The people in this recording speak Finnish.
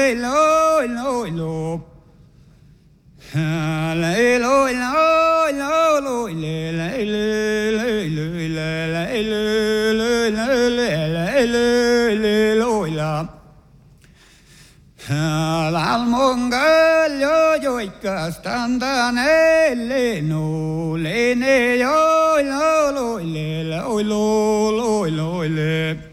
Almongallo joikka standanelle no lene yo lo le lo lo lo le